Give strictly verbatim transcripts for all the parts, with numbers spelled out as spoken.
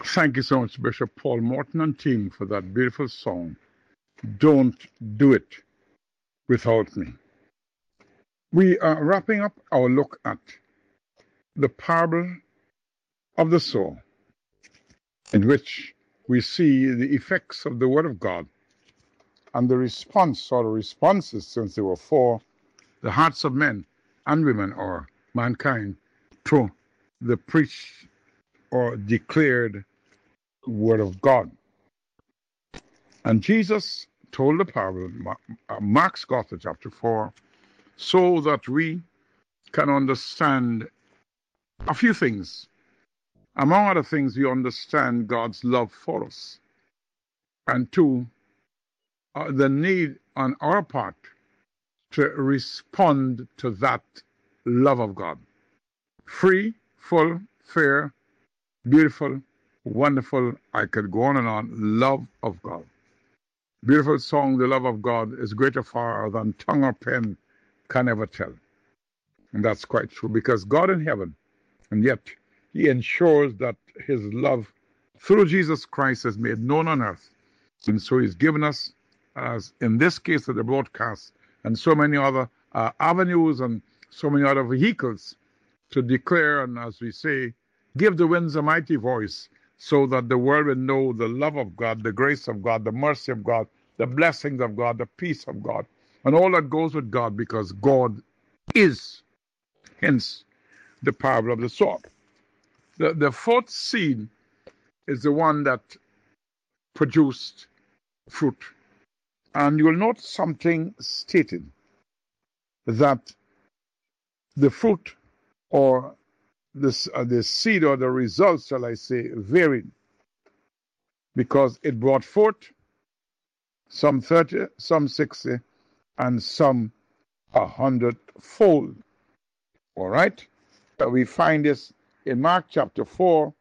Thank you so much, Bishop Paul Morton and team, for that beautiful song, Don't Do It Without Me. We are wrapping up our look at the parable of the sower, in which we see the effects of the Word of God and the response or the responses, since there were four, the hearts of men and women or mankind to the preached or declared Word of God. And Jesus told the parable, Mark's Gospel, chapter four, so that we can understand a few things. Among other things, we understand God's love for us. And two, uh, the need on our part to respond to that love of God. Free, full, fair, beautiful, wonderful, I could go on and on, love of God. Beautiful song, the love of God is greater far than tongue or pen can ever tell. And that's quite true, because God in heaven, and yet he ensures that his love through Jesus Christ is made known on earth. And so he's given us, as in this case of the broadcast, and so many other uh, avenues and so many other vehicles to declare, and as we say, give the winds a mighty voice, so that the world will know the love of God, the grace of God, the mercy of God, the blessings of God, the peace of God, and all that goes with God, because God is, hence the parable of the sower. The, the fourth seed is the one that produced fruit. And you will note something stated, that the fruit or this, uh, the seed or the results, shall I say, varied, because it brought forth some thirty, some sixty, and some a hundredfold. All right? Uh, we find this in Mark chapter four,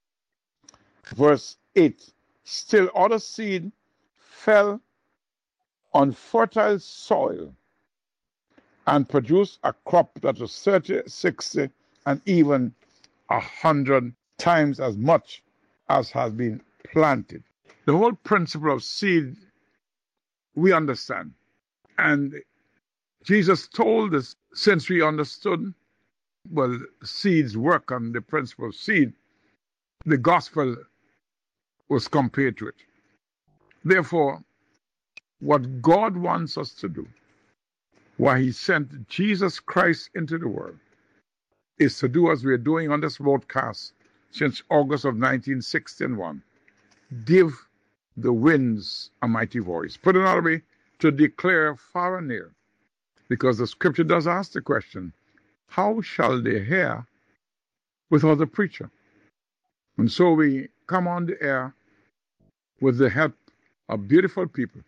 verse eight. Still other seed fell on fertile soil and produced a crop that was thirty, sixty, and even a hundred times as much as has been planted. The whole principle of seed we understand. And Jesus told us, since we understood, well, seeds work on the principle of seed, the gospel was compared to it. Therefore, what God wants us to do, why he sent Jesus Christ into the world, is to do as we are doing on this broadcast since August of nineteen sixty-one. Give the winds a mighty voice. Put another way, to declare far and near. Because the scripture does ask the question, how shall they hear without a preacher? And so we come on the air with the help of beautiful people.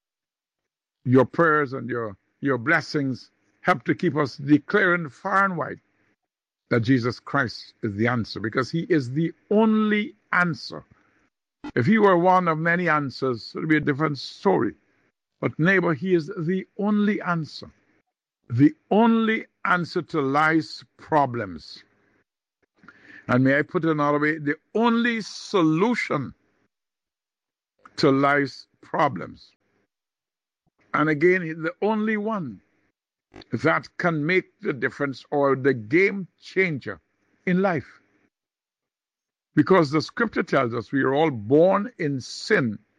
Your prayers and your, your blessings help to keep us declaring far and wide that Jesus Christ is the answer, because he is the only answer. If he were one of many answers, it would be a different story. But neighbor, he is the only answer. The only answer to life's problems. And may I put it another way, the only solution to life's problems. And again, the only one that can make the difference or the game changer in life. Because the scripture tells us we are all born in sin